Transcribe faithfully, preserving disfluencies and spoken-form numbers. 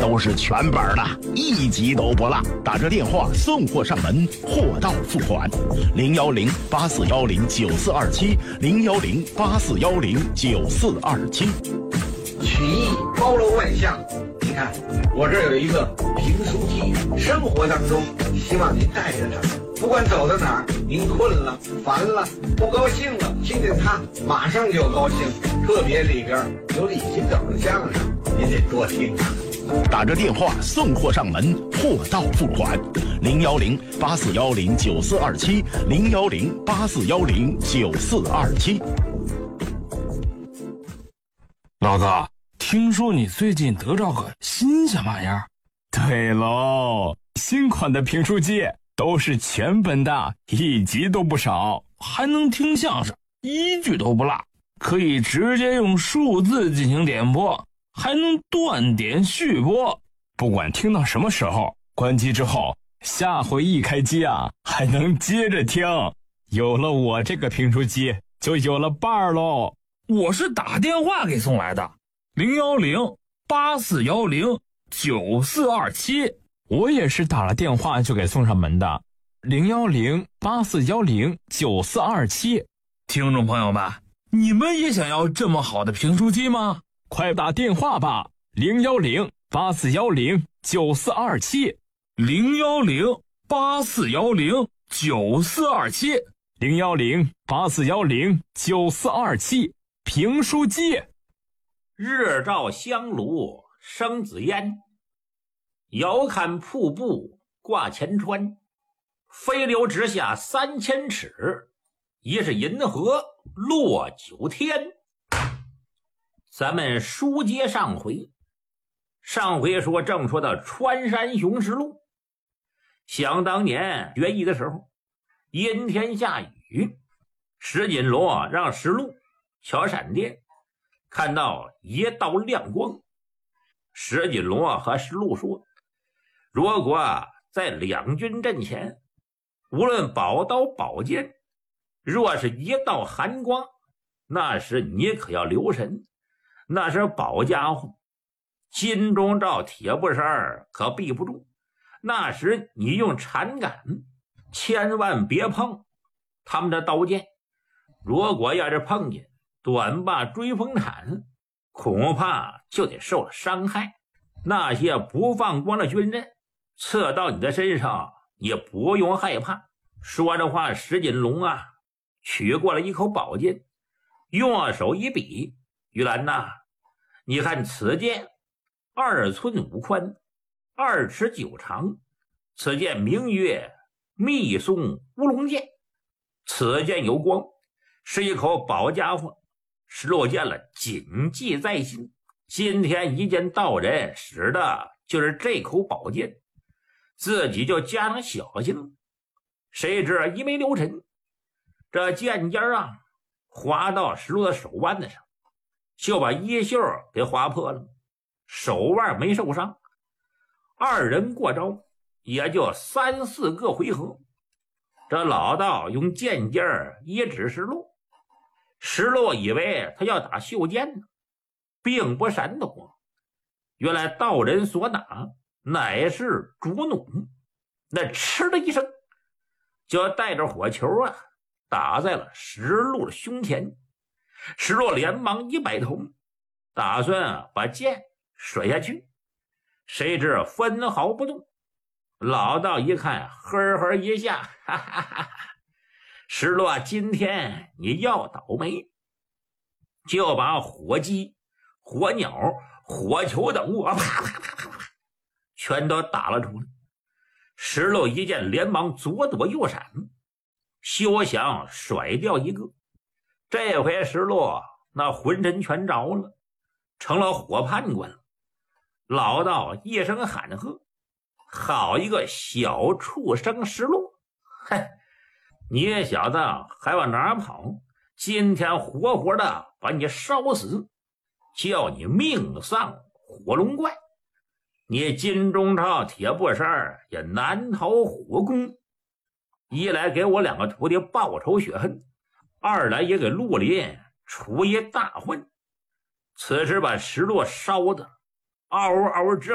都是全本的，一集都不落。打这电话送货上门，货到付款。零幺零八四幺零九四二七，零幺零八四幺零九四二七。 曲艺包罗万象，你看我这有一个评书记，生活当中希望您带着它，不管走到哪儿，您困了、烦了、不高兴了，听见它马上就高兴。特别里边有李金斗的相声，您得多听啊。 打着电话送货上门，货到付款。零幺零八四幺零九四二七，零幺零八四幺零九四二七。 老哥，听说你最近得着个新鲜玩意儿？ 对喽，新款的评书机都是全本的，一集都不少， 还能听相声，一句都不落，可以直接用数字进行点播，还能断点续播， 不管听到什么时候，关机之后下回一开机啊，还能接着听。有了我这个评书机，就有了伴儿喽。 我是打电话给送来的，零幺零八四幺零九四二七。 我也是打了电话就给送上门的，零幺零八四幺零九四二七。 听众朋友们，你们也想要这么好的评书机吗？ 快打电话吧，零幺零八四幺零九四二七， 零幺零八四幺零九四二七， 零幺零八四幺零九四二七。评书机。 日照香炉生紫烟，遥看瀑布挂前川，飞流直下三千尺，疑是银河落九天。咱们书接上回，上回说正说到穿山雄石路。想当年决议的时候，阴天下雨，石锦罗让石路瞧闪电，看到一道亮光。石锦罗和石路说，如果在两军阵前，无论宝刀宝剑，若是一道寒光，那时你可要留神，那是宝家伙，金钟罩铁布衫可避不住，那时你用缠杆，千万别碰他们的刀剑。如果要是碰见短把追风铲，恐怕就得受了伤害。那些不放光的军刃刺到你的身上，也不用害怕。说着话，石锦龙啊取过了一口宝剑，用手一比，玉兰呐，你看此剑二寸五宽，二尺九长，此剑名曰密松乌龙剑。此剑有光，是一口宝家伙，石路见了谨记在心。今天一见道人使的就是这口宝剑，自己就加上小心了。谁知一没留神，这剑尖啊划到石路的手腕子上，就把衣袖给划破了，手腕没受伤。二人过招也就三四个回合，这老道用剑尖一指石路，石路以为他要打袖剑呢，并不闪躲。原来道人所打乃是竹弩，那嗤的一声，就带着火球啊打在了石路的胸前。石路连忙一摆头，打算啊把剑甩下去，谁知分毫不动。老道一看，呵呵一下，哈哈哈哈，石路啊，今天你要倒霉，就把火鸡、火鸟、火球等物啊，啪啪啪啪啪，全都打了出来。石路一见，连忙左躲右闪，休想甩掉一个。这回石路那浑身全着了，成了火判官了。老道一声喊喝，好一个小畜生石路！嗨，你小子还往哪儿跑？今天活活的把你烧死，叫你命丧火龙怪！你金钟罩铁布衫也难逃火攻。一来给我两个徒弟报仇雪恨，二来也给绿林除一大患。此时把石路烧的嗷嗷直